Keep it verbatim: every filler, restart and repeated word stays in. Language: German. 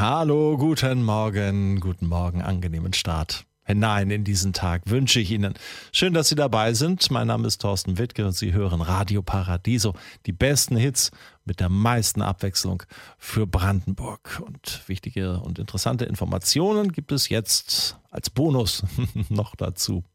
Hallo, guten Morgen, guten Morgen, angenehmen Start hinein in diesen Tag wünsche ich Ihnen. Schön, dass Sie dabei sind. Mein Name ist Thorsten Wittke und Sie hören Radio Paradiso. Die besten Hits mit der meisten Abwechslung für Brandenburg. Und wichtige und interessante Informationen gibt es jetzt als Bonus noch dazu.